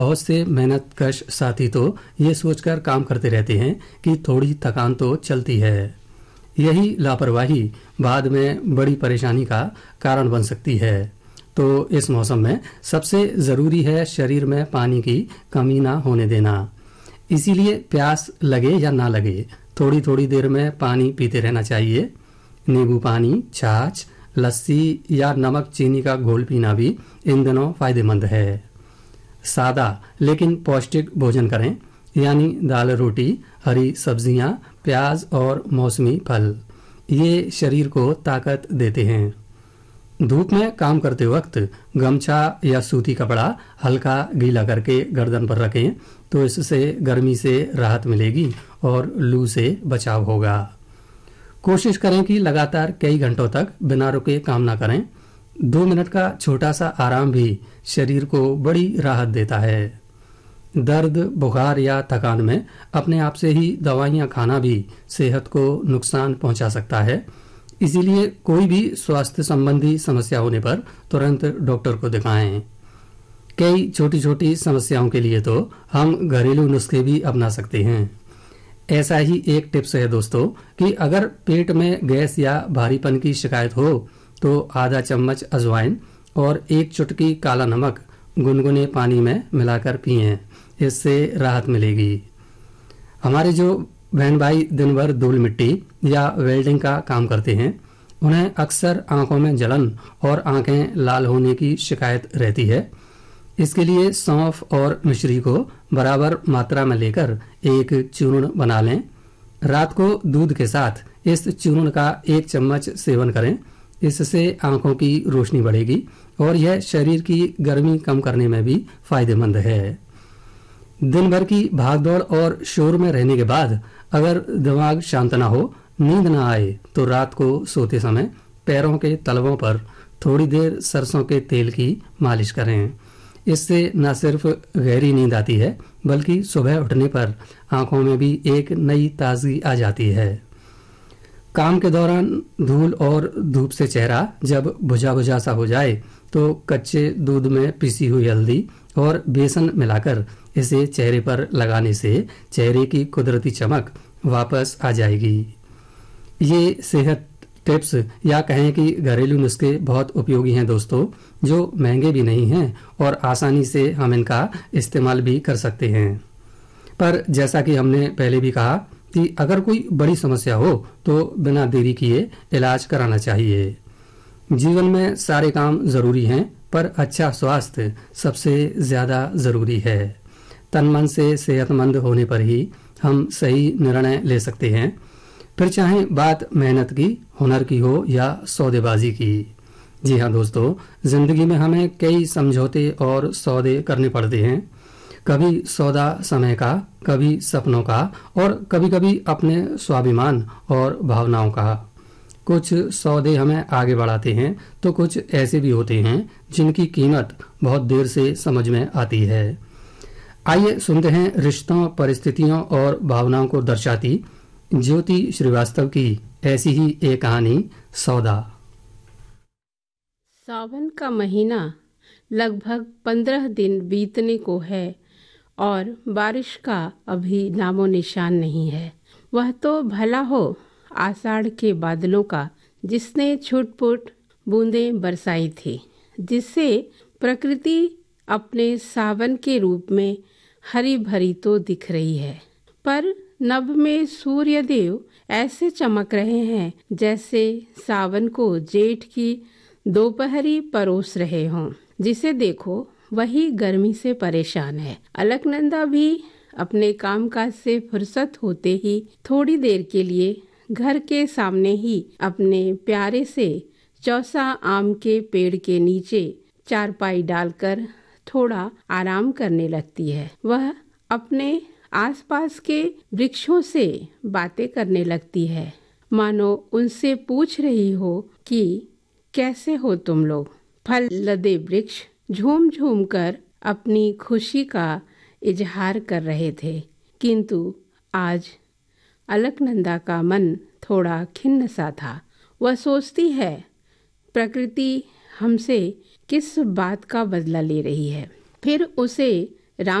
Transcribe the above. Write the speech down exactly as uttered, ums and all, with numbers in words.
बहुत से मेहनतकश साथी तो ये सोचकर काम करते रहते हैं कि थोड़ी थकान तो चलती है। यही लापरवाही बाद में बड़ी परेशानी का कारण बन सकती है। तो इस मौसम में सबसे ज़रूरी है शरीर में पानी की कमी ना होने देना। इसीलिए प्यास लगे या ना लगे, थोड़ी थोड़ी देर में पानी पीते रहना चाहिए। नींबू पानी, छाछ, लस्सी या नमक चीनी का घोल पीना भी इन दिनों फायदेमंद है। सादा लेकिन पौष्टिक भोजन करें, यानी दाल रोटी, हरी सब्जियां, प्याज और मौसमी फल। ये शरीर को ताकत देते हैं। धूप में काम करते वक्त गमछा या सूती कपड़ा हल्का गीला करके गर्दन पर रखें, तो इससे गर्मी से राहत मिलेगी और लू से बचाव होगा। कोशिश करें कि लगातार कई घंटों तक बिना रुके काम ना करें। दो मिनट का छोटा सा आराम भी शरीर को बड़ी राहत देता है। दर्द, बुखार या थकान में अपने आप से ही दवाइयाँ खाना भी सेहत को नुकसान पहुंचा सकता है। इसीलिए कोई भी स्वास्थ्य संबंधी समस्या होने पर तुरंत डॉक्टर को दिखाएं। कई छोटी छोटी समस्याओं के लिए तो हम घरेलू नुस्खे भी अपना सकते हैं। ऐसा ही एक टिप्स है दोस्तों कि अगर पेट में गैस या भारीपन की शिकायत हो तो आधा चम्मच अजवाइन और एक चुटकी काला नमक गुनगुने पानी में मिलाकर पिएं। इससे राहत मिलेगी। हमारे जो बहन भाई दिन भर धूल मिट्टी या वेल्डिंग का काम करते हैं, उन्हें अक्सर आंखों में जलन और आंखें लाल होने की शिकायत रहती है। इसके लिए सौंफ और मिश्री को बराबर मात्रा में लेकर एक चूर्ण बना लें। रात को दूध के साथ इस चूर्ण का एक चम्मच सेवन करें। इससे आंखों की रोशनी बढ़ेगी और यह शरीर की गर्मी कम करने में भी फायदेमंद है। दिन भर की भागदौड़ और शोर में रहने के बाद अगर दिमाग शांत ना हो, नींद ना आए, तो रात को सोते समय पैरों के तलवों पर थोड़ी देर सरसों के तेल की मालिश करें। इससे न सिर्फ गहरी नींद आती है, बल्कि सुबह उठने पर आंखों में भी एक नई ताजगी आ जाती है। काम के दौरान धूल और धूप से चेहरा जब बुझा बुझा सा हो जाए, तो कच्चे दूध में पिसी हुई हल्दी और बेसन मिलाकर इसे चेहरे पर लगाने से चेहरे की कुदरती चमक वापस आ जाएगी। ये सेहत टिप्स या कहें कि घरेलू नुस्खे बहुत उपयोगी हैं दोस्तों, जो महंगे भी नहीं हैं और आसानी से हम इनका इस्तेमाल भी कर सकते हैं। पर जैसा कि हमने पहले भी कहा कि अगर कोई बड़ी समस्या हो तो बिना देरी किए इलाज कराना चाहिए। जीवन में सारे काम जरूरी हैं, पर अच्छा स्वास्थ्य सबसे ज्यादा जरूरी है। तन मन से सेहतमंद होने पर ही हम सही निर्णय ले सकते हैं, फिर चाहे बात मेहनत की, हुनर की हो या सौदेबाजी की। जी हाँ दोस्तों, जिंदगी में हमें कई समझौते और सौदे करने पड़ते हैं। कभी सौदा समय का, कभी सपनों का और कभी कभी अपने स्वाभिमान और भावनाओं का। कुछ सौदे हमें आगे बढ़ाते हैं, तो कुछ ऐसे भी होते हैं जिनकी कीमत बहुत देर से समझ में आती है। आइए सुनते हैं रिश्तों, परिस्थितियों और भावनाओं को दर्शाती ज्योति श्रीवास्तव की ऐसी ही एक कहानी, सौदा। सावन का महीना लगभग पंद्रह दिन बीतने को है और बारिश का अभी नामो निशान नहीं है। वह तो भला हो आषाढ़ के बादलों का, जिसने छुटपुट बूंदें बरसाई थी, जिससे प्रकृति अपने सावन के रूप में हरी भरी तो दिख रही है, पर नभ में सूर्य देव ऐसे चमक रहे हैं जैसे सावन को जेठ की दोपहरी परोस रहे हों। जिसे देखो वही गर्मी से परेशान है। अलकनंदा भी अपने कामकाज से फुर्सत होते ही थोड़ी देर के लिए घर के सामने ही अपने प्यारे से चौसा आम के पेड़ के नीचे चारपाई डालकर थोड़ा आराम करने लगती है। वह अपने आसपास के वृक्षों से बातें करने लगती है, मानो उनसे पूछ रही हो कि कैसे हो तुम लोग। फल लदे वृक्ष झूम झूम कर अपनी खुशी का इजहार कर रहे थे, किंतु आज अलकनंदा का मन थोड़ा खिन्न सा था। वह सोचती है, प्रकृति हमसे किस बात का बदला ले रही है। फिर उसे